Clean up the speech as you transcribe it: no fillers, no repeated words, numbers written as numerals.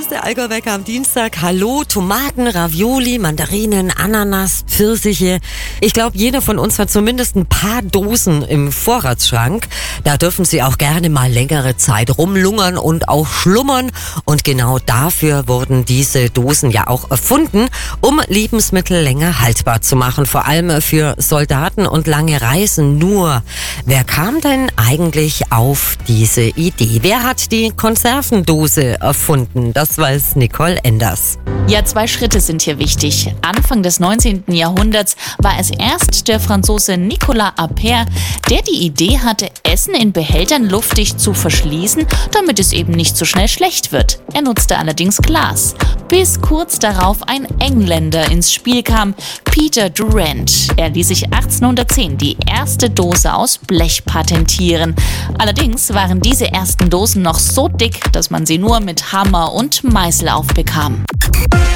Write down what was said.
der Allgäu-Wecker am Dienstag. Hallo, Tomaten, Ravioli, Mandarinen, Ananas, Pfirsiche. Ich glaube, jeder von uns hat zumindest ein paar Dosen im Vorratsschrank. Da dürfen Sie auch gerne mal längere Zeit rumlungern und auch schlummern. Und genau dafür wurden diese Dosen ja auch erfunden, um Lebensmittel länger haltbar zu machen. Vor allem für Soldaten und lange Reisen. Nur, wer kam denn eigentlich auf diese Idee? Wer hat die Konservendose erfunden? Das weiß Nicole Enders. Ja, 2 Schritte sind hier wichtig. Anfang des 19. Jahrhunderts war es erst der Franzose Nicolas Appert, der die Idee hatte, Essen in Behältern luftdicht zu verschließen, damit es eben nicht so schnell schlecht wird. Er nutzte allerdings Glas. Bis kurz darauf ein Engländer ins Spiel kam, Peter Durrant. Er ließ sich 1810 die erste Dose aus Blech patentieren. Allerdings waren diese ersten Dosen noch so dick, dass man sie nur mit Hammer und Meißel aufbekam.